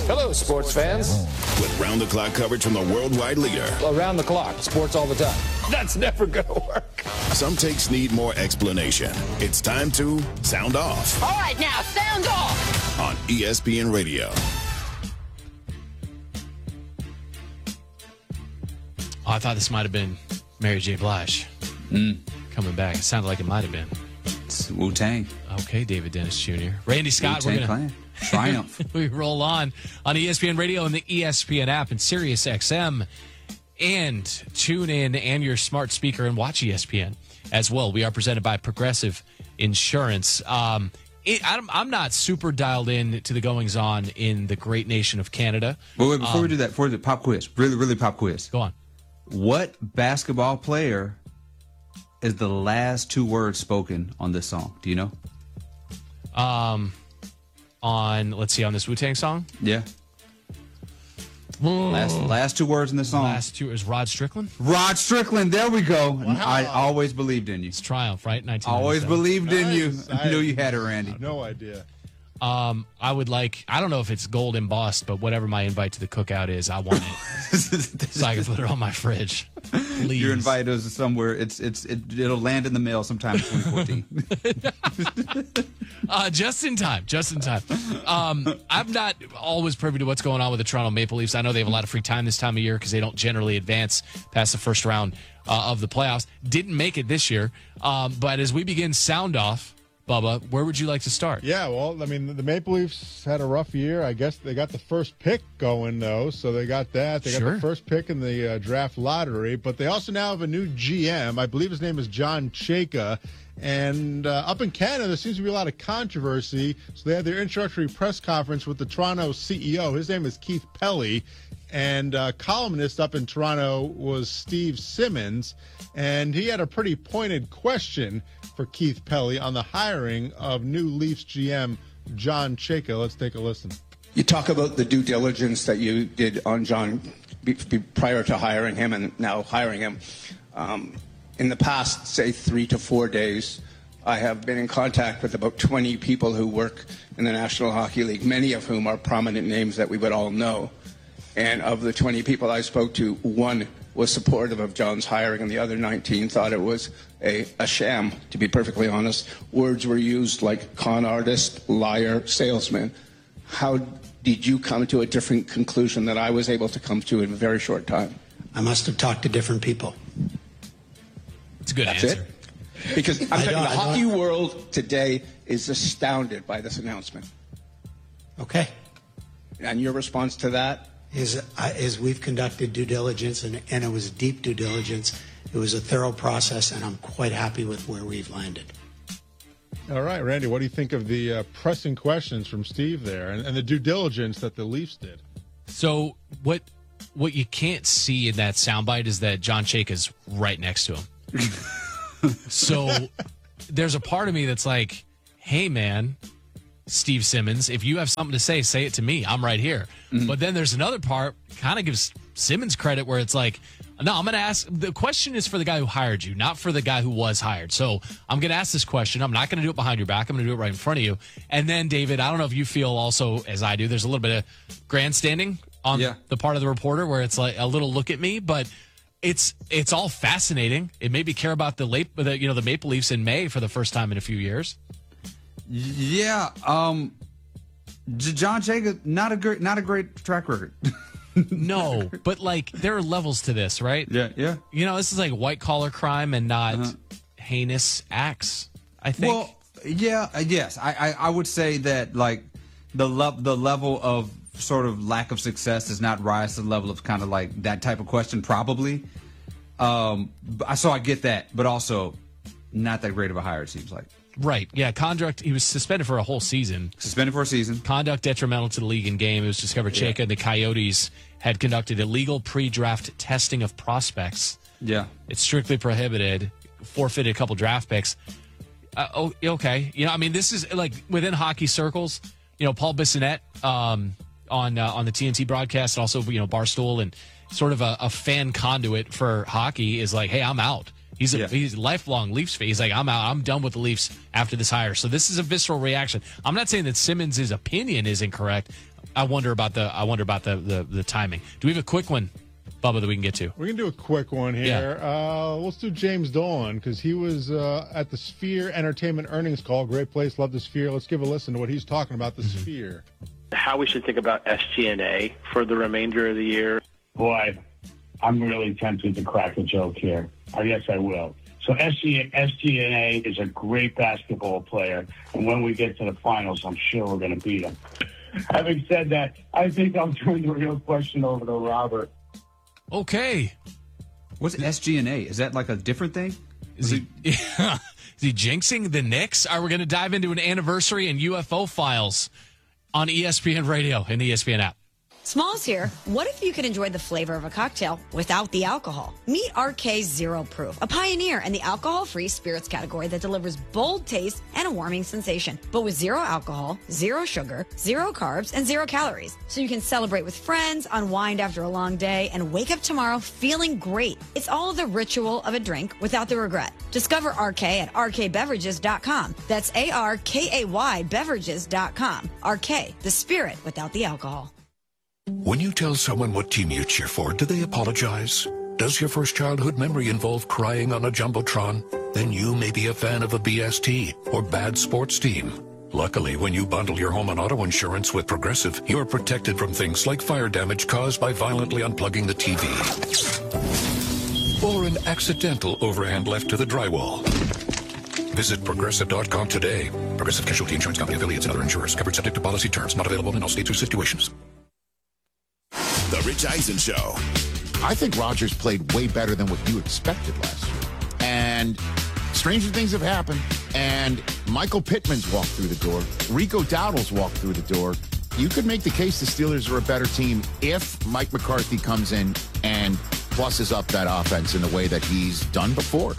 Hello, sports fans. With round-the-clock coverage from the worldwide leader. Around the clock, sports all the time. That's never going to work. Some takes need more explanation. It's time to sound off. All right, now, sound off. On ESPN Radio. Oh, I thought this might have been Mary J. Blige coming back. It sounded like it might have been. It's Wu-Tang. Okay, David Dennis Jr. Randy Scott, Wu-Tang we're going Clan. Triumph. we roll on ESPN Radio and the ESPN app and Sirius XM. And tune in and your smart speaker and watch ESPN as well. We are presented by Progressive Insurance. I'm not super dialed in to the goings-on in the great nation of Canada. Wait, before we do that, for the pop quiz, really pop quiz. Go on. What basketball player is the last two words spoken on this song? Do you know? On this Wu-Tang song? Yeah. Last two words in the song. Last two is Rod Strickland? Rod Strickland, there we go. Wow. I always believed in you. It's Triumph, right? Always believed in you. Nice. I knew you had it, Randy. No idea. I would like, I don't know if it's gold embossed, but whatever my invite to the cookout is, I want it. So I can put it on my fridge. Please. Your invite is somewhere. It'll land in the mail sometime in 2014. Just in time. I'm not always privy to what's going on with the Toronto Maple Leafs. I know they have a lot of free time this time of year because they don't generally advance past the first round of the playoffs. Didn't make it this year. But as we begin sound off, Bubba, where would you like to start? Yeah, well, I mean, the Maple Leafs had a rough year. I guess they got the first pick going, though, so they got that. They got the first pick in the draft lottery, but they also now have a new GM. I believe his name is John Chayka. And up in Canada, there seems to be a lot of controversy. So they had their introductory press conference with the Toronto CEO. His name is Keith Pelley. And columnist up in Toronto was Steve Simmons. And he had a pretty pointed question for Keith Pelley on the hiring of new Leafs GM John Chayka. Let's take a listen. You talk about the due diligence that you did on John prior to hiring him and now hiring him. In the past, say, 3 to 4 days, I have been in contact with about 20 people who work in the National Hockey League, many of whom are prominent names that we would all know. And of the 20 people I spoke to, one was supportive of John's hiring, and the other 19 thought it was a sham, to be perfectly honest. Words were used like con artist, liar, salesman. How did you come to a different conclusion that I was able to come to in a very short time? I must have talked to different people. It's a good That's answer. It? Because I'm telling you, the hockey world today is astounded by this announcement. Okay. And your response to that? Is we've conducted due diligence, and it was deep due diligence. It was a thorough process, and I'm quite happy with where we've landed. All right, Randy, what do you think of the pressing questions from Steve there and the due diligence that the Leafs did? So what you can't see in that soundbite is that John Chayka is right next to him. So there's a part of me that's like, hey, man, Steve Simmons, if you have something to say it to me. I'm right here. Mm-hmm. But then there's another part, kind of gives Simmons credit, where it's like, no, I'm going to ask. The question is for the guy who hired you, not for the guy who was hired. So I'm going to ask this question. I'm not going to do it behind your back. I'm going to do it right in front of you. And then, David, I don't know if you feel also, as I do, there's a little bit of grandstanding on the part of the reporter where it's like a little look at me, but it's all fascinating. It made me care about the Maple Leafs in May for the first time in a few years. Yeah, John Chayka, not a great track record. No, but like there are levels to this, right? Yeah. You know, this is like white collar crime and not heinous acts, I think. Well, yes. I would say that like the level of sort of lack of success does not rise to the level of kind of like that type of question, probably. So I get that, but also not that great of a hire, it seems like. Right. Yeah. Conduct. He was suspended for a whole season. Conduct detrimental to the league and game. It was discovered Chayka and the Coyotes had conducted illegal pre-draft testing of prospects. Yeah. It's strictly prohibited. Forfeited a couple draft picks. Okay. You know, I mean, this is like within hockey circles. You know, Paul Bissonnette on the TNT broadcast, and also Barstool, and sort of a fan conduit for hockey is like, hey, I'm out. He's a lifelong Leafs fan. He's like, I'm out. I'm done with the Leafs after this hire. So this is a visceral reaction. I'm not saying that Simmons' opinion is incorrect. I wonder about the timing. Do we have a quick one, Bubba, that we can get to? We can do a quick one here. Yeah. Let's do James Dolan because he was at the Sphere Entertainment earnings call. Great place. Love the Sphere. Let's give a listen to what he's talking about the Sphere. How we should think about SG&A for the remainder of the year. Boy, I'm really tempted to crack a joke here. I guess I will. So SG&A is a great basketball player, and when we get to the finals, I'm sure we're going to beat him. Having said that, I think I'll turn the real question over to Robert. Okay. What's SG&A? Is that like a different thing? Is he jinxing the Knicks? Are we going to dive into an anniversary and UFO files on ESPN Radio and the ESPN app? Smalls here. What if you could enjoy the flavor of a cocktail without the alcohol? Meet RK Zero Proof, a pioneer in the alcohol-free spirits category that delivers bold taste and a warming sensation, but with zero alcohol, zero sugar, zero carbs, and zero calories. So you can celebrate with friends, unwind after a long day, and wake up tomorrow feeling great. It's all the ritual of a drink without the regret. Discover RK at rkbeverages.com. That's ARKAY beverages.com. RK, the spirit without the alcohol. When you tell someone what team you cheer for, do they apologize? Does your first childhood memory involve crying on a Jumbotron? Then you may be a fan of a BST or bad sports team. Luckily, when you bundle your home and auto insurance with Progressive, you're protected from things like fire damage caused by violently unplugging the TV. Or an accidental overhand left to the drywall. Visit Progressive.com today. Progressive Casualty Insurance Company, affiliates, and other insurers. Covered subject to policy terms. Not available in all states or situations. The Rich Eisen Show. I think Rodgers played way better than what you expected last year. And stranger things have happened. And Michael Pittman's walked through the door. Rico Dowdle's walked through the door. You could make the case the Steelers are a better team if Mike McCarthy comes in and plusses up that offense in the way that he's done before.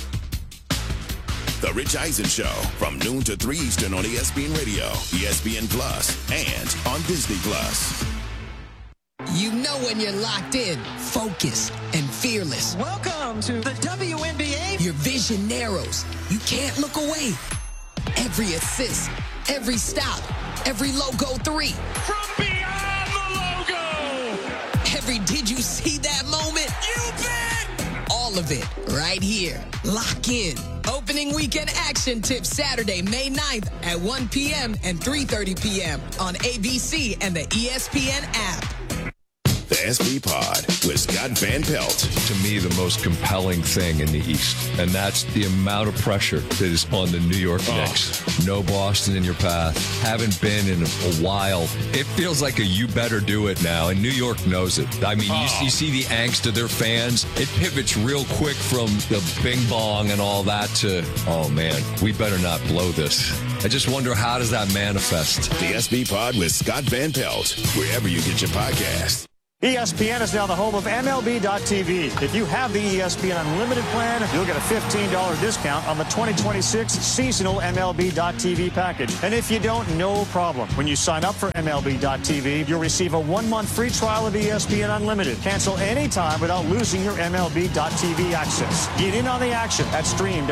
The Rich Eisen Show from noon to 3 Eastern on ESPN Radio, ESPN Plus, and on Disney Plus. You know when you're locked in, focused, and fearless. Welcome to the WNBA. Your vision narrows. You can't look away. Every assist, every stop, every logo three. From beyond the logo. Every did you see that moment? You bet. All of it right here. Lock in. Opening weekend action tips Saturday, May 9th at 1 p.m. and 3:30 p.m. on ABC and the ESPN app. The SB Pod with Scott Van Pelt. To me, the most compelling thing in the East, and that's the amount of pressure that is on the New York Knicks. No Boston in your path. Haven't been in a while. It feels like a you better do it now, and New York knows it. I mean, you see the angst of their fans. It pivots real quick from the bing bong and all that to, oh man, we better not blow this. I just wonder, how does that manifest? The SB Pod with Scott Van Pelt, wherever you get your podcast. ESPN is now the home of MLB.tv. If you have the ESPN Unlimited plan, you'll get a $15 discount on the 2026 seasonal MLB.tv package. And if you don't, no problem. When you sign up for MLB.tv, you'll receive a 1-month free trial of ESPN Unlimited. Cancel anytime without losing your MLB.tv access. Get in on the action at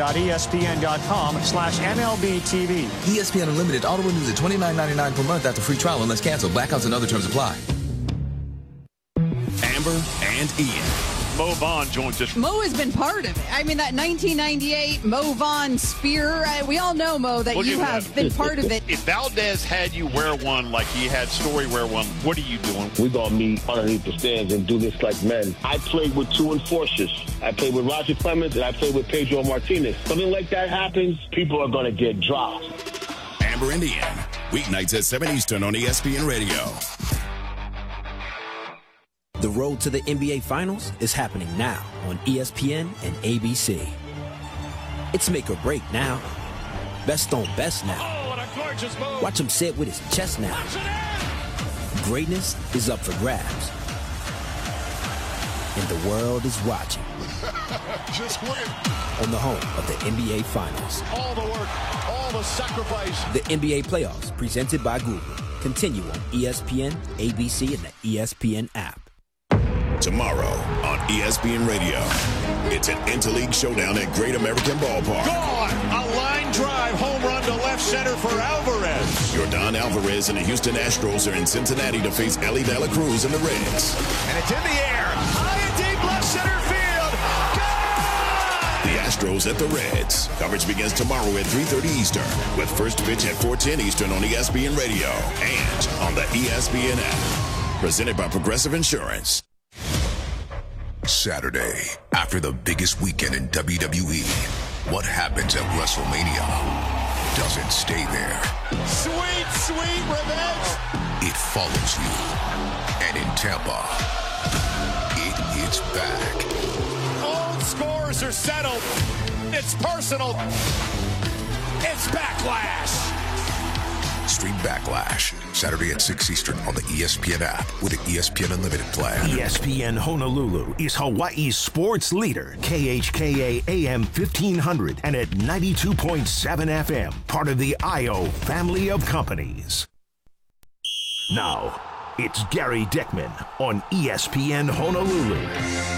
stream.espn.com/MLBTV. ESPN Unlimited auto renews at $29.99 per month after free trial unless canceled. Blackouts and other terms apply. Amber and Ian. Mo Vaughn joins us. Mo has been part of it. I mean, that 1998 Mo Vaughn spear, we all know, Mo, that you have been part of it. If Valdez had you wear one like he had Story wear one, what are you doing? We're going to meet underneath the stands and do this like men. I played with two enforcers. I played with Roger Clemens and I played with Pedro Martinez. Something like that happens, people are going to get dropped. Amber and Ian. Weeknights at 7 Eastern on ESPN Radio. The road to the NBA Finals is happening now on ESPN and ABC. It's make or break now. Best on best now. Oh, what a gorgeous move. Watch him say it with his chest now. Greatness is up for grabs. And the world is watching. Just win. On the home of the NBA Finals. All the work, all the sacrifice. The NBA Playoffs, presented by Google. Continue on ESPN, ABC, and the ESPN app. Tomorrow on ESPN Radio. It's an interleague showdown at Great American Ballpark. Gone! A line drive home run to left center for Alvarez. Yordan Alvarez and the Houston Astros are in Cincinnati to face Ellie De La Cruz and the Reds. And it's in the air. High and deep left center field. Gone! The Astros at the Reds. Coverage begins tomorrow at 3:30 Eastern with first pitch at 4:10 Eastern on ESPN Radio and on the ESPN app. Presented by Progressive Insurance. Saturday, after the biggest weekend in WWE, what happens at WrestleMania doesn't stay there. Sweet, sweet revenge. It follows you. And in Tampa, it is back. Old scores are settled. It's personal. It's Backlash. Stream Backlash, Saturday at 6 Eastern on the ESPN app with the ESPN Unlimited plan. ESPN Honolulu is Hawaii's sports leader. KHKA AM 1500 and at 92.7 FM, part of the IO family of companies. Now, it's Gary Dickman on ESPN Honolulu.